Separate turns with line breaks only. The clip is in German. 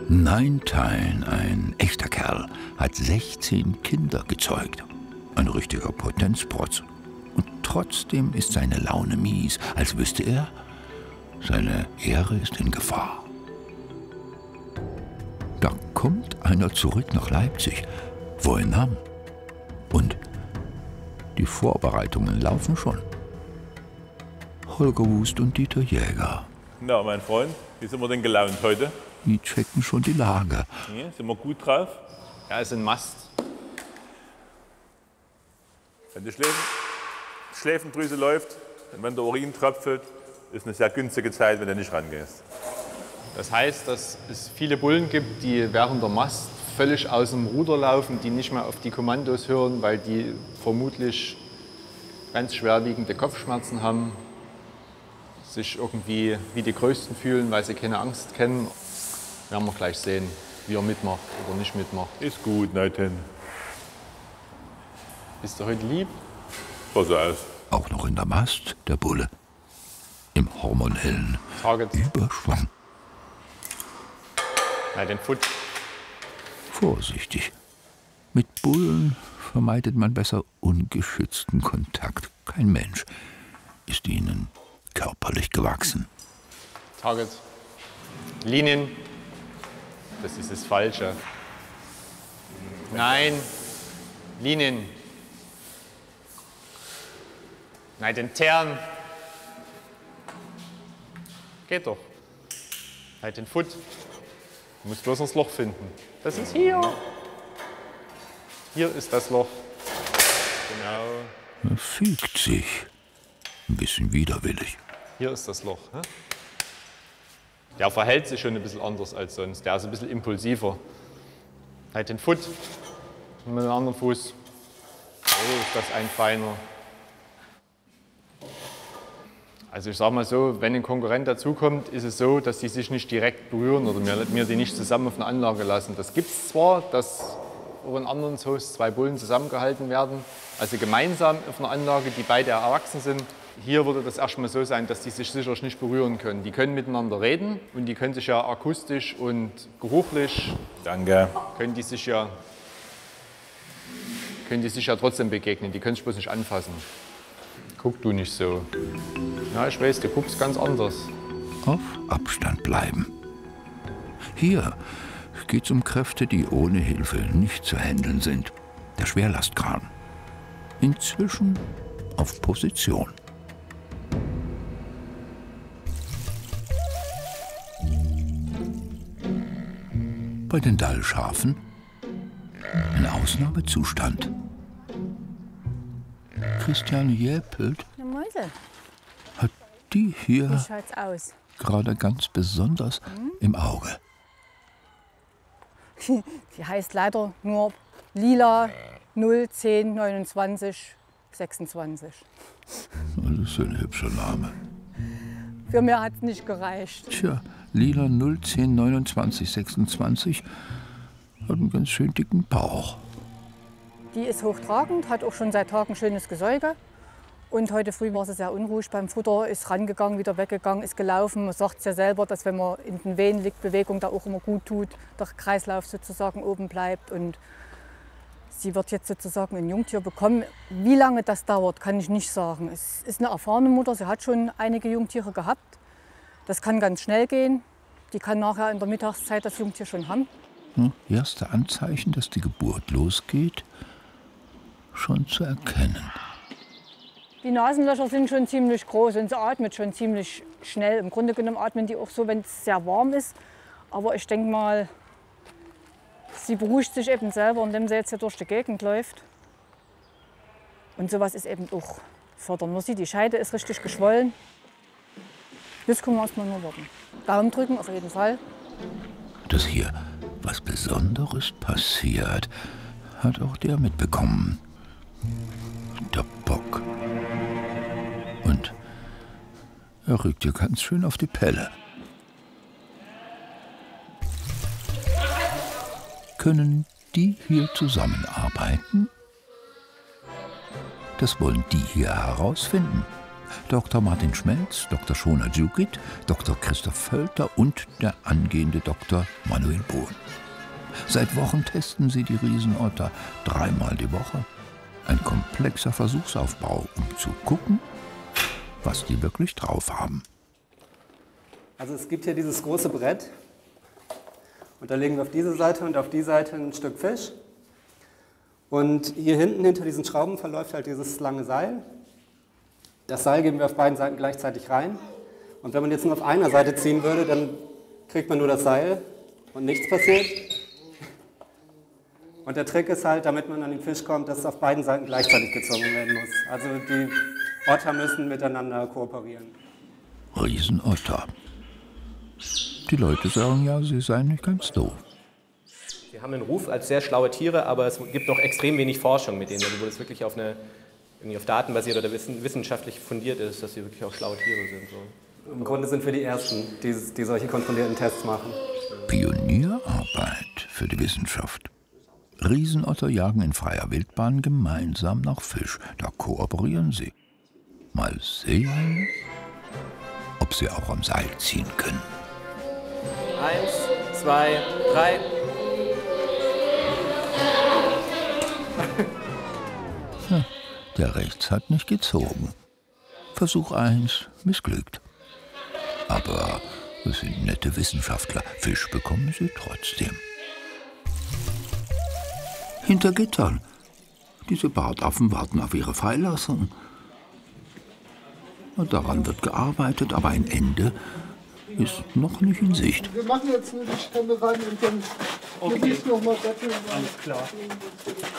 Neintine, ein echter Kerl, hat 16 Kinder gezeugt. Ein richtiger Potenzprotz. Und trotzdem ist seine Laune mies, als wüsste er, seine Ehre ist in Gefahr. Da kommt einer zurück nach Leipzig, wo er nahm. Und die Vorbereitungen laufen schon. Holger Wust und Dieter Jäger.
Na, mein Freund, wie sind wir denn gelaunt heute?
Die checken schon die Lage.
Ja, sind wir gut drauf?
Ja, ist ein Mast.
Wenn die Schläfendrüse läuft und wenn der Urin tröpfelt, ist eine sehr günstige Zeit, wenn du nicht rangehst.
Das heißt, dass es viele Bullen gibt, die während der Mast völlig aus dem Ruder laufen, die nicht mehr auf die Kommandos hören, weil die vermutlich ganz schwerwiegende Kopfschmerzen haben, sich irgendwie wie die Größten fühlen, weil sie keine Angst kennen. Werden wir gleich sehen, wie er mitmacht oder nicht mitmacht.
Ist gut, Neiten.
Bist du heute lieb?
Pass aus.
Auch noch in der Mast, der Bulle. Im hormonellen
Target.
Überschwang.
Nein, den Foot.
Vorsichtig. Mit Bullen vermeidet man besser ungeschützten Kontakt. Kein Mensch ist ihnen körperlich gewachsen.
Target. Linien. Das ist das Falsche. Nein. Linien. Nein, den Tern. Geht doch. Halt den Foot. Du musst bloß das Loch finden. Das ist hier. Hier ist das Loch. Genau.
Er fügt sich. Ein bisschen widerwillig.
Hier ist das Loch. Hä? Der verhält sich schon ein bisschen anders als sonst. Der ist ein bisschen impulsiver. Halt den Foot mit dem anderen Fuß. Oh, ist das ein feiner. Also ich sage mal so, wenn ein Konkurrent dazukommt, ist es so, dass die sich nicht direkt berühren oder mir die nicht zusammen auf eine Anlage lassen. Das gibt es zwar, dass auch in anderen Zoos 2 Bullen zusammengehalten werden, also gemeinsam auf einer Anlage, die beide erwachsen sind. Hier würde das erstmal so sein, dass die sich sicherlich nicht berühren können. Die können miteinander reden und die können sich ja akustisch und geruchlich,
Danke.
können die sich ja trotzdem begegnen. Die können sich bloß nicht anfassen. Guck du nicht so. Ja, ich weiß, du guckst ganz anders.
Auf Abstand bleiben. Hier geht's um Kräfte, die ohne Hilfe nicht zu handeln sind. Der Schwerlastkran. Inzwischen auf Position. Bei den Dallschafen ein Ausnahmezustand. Christiane Jäpelt hat die hier
Wie schaut's aus?
gerade ganz besonders im Auge.
Die heißt leider nur Lila 0, 10, 29, 26.
Das ist ein hübscher Name.
Für mehr hat es nicht gereicht.
Tja, Lila 0, 10, 29, 26 hat einen ganz schön dicken Bauch.
Die ist hochtragend, hat auch schon seit Tagen schönes Gesäuge. Und heute früh war sie sehr unruhig beim Futter, ist rangegangen, wieder weggegangen, ist gelaufen. Man sagt es ja selber, dass wenn man in den Wehen liegt, Bewegung da auch immer gut tut, der Kreislauf sozusagen oben bleibt. Und sie wird jetzt sozusagen ein Jungtier bekommen. Wie lange das dauert, kann ich nicht sagen. Es ist eine erfahrene Mutter, sie hat schon einige Jungtiere gehabt. Das kann ganz schnell gehen. Die kann nachher in der Mittagszeit das Jungtier schon haben.
Erste Anzeichen, dass die Geburt losgeht, schon zu erkennen.
Die Nasenlöcher sind schon ziemlich groß und sie atmet schon ziemlich schnell. Im Grunde genommen atmen die auch so, wenn es sehr warm ist. Aber ich denke mal, sie beruhigt sich eben selber, indem sie jetzt hier durch die Gegend läuft. Und sowas ist eben auch fördern. Man sieht, die Scheide ist richtig geschwollen. Jetzt können wir erstmal nur warten. Daumen drücken auf jeden Fall.
Dass hier was Besonderes passiert, hat auch der mitbekommen. Der Bock. Und er rückt ihr ganz schön auf die Pelle. Können die hier zusammenarbeiten? Das wollen die hier herausfinden. Dr. Martin Schmelz, Dr. Shona Djukit, Dr. Christoph Völter und der angehende Dr. Manuel Bohn. Seit Wochen testen sie die Riesenotter 3-mal die Woche. Ein komplexer Versuchsaufbau, um zu gucken, was die wirklich drauf haben.
Also es gibt hier dieses große Brett und da legen wir auf diese Seite und auf die Seite ein Stück Fisch. Und hier hinten, hinter diesen Schrauben, verläuft halt dieses lange Seil. Das Seil geben wir auf beiden Seiten gleichzeitig rein. Und wenn man jetzt nur auf einer Seite ziehen würde, dann kriegt man nur das Seil und nichts passiert. Und der Trick ist halt, damit man an den Fisch kommt, dass es auf beiden Seiten gleichzeitig gezogen werden muss. Also die Otter müssen miteinander kooperieren.
Riesenotter. Die Leute sagen ja, sie seien nicht ganz doof.
Sie haben einen Ruf als sehr schlaue Tiere, aber es gibt noch extrem wenig Forschung mit denen, also wo das wirklich auf Daten basiert oder wissenschaftlich fundiert ist, dass sie wirklich auch schlaue Tiere sind. So.
Im Grunde sind wir die Ersten, die solche kontrollierten Tests machen.
Pionierarbeit für die Wissenschaft. Riesenotter jagen in freier Wildbahn gemeinsam nach Fisch. Da kooperieren sie. Mal sehen, ob sie auch am Seil ziehen können.
1, 2, 3.
Der rechts hat nicht gezogen. Versuch 1 missglückt. Aber es sind nette Wissenschaftler. Fisch bekommen sie trotzdem. Hinter Gittern. Diese Bartaffen warten auf ihre Freilassung. Und daran wird gearbeitet, aber ein Ende ist noch nicht in Sicht.
Wir machen jetzt nur die Stämme rein und dann noch mal betteln.
Alles klar.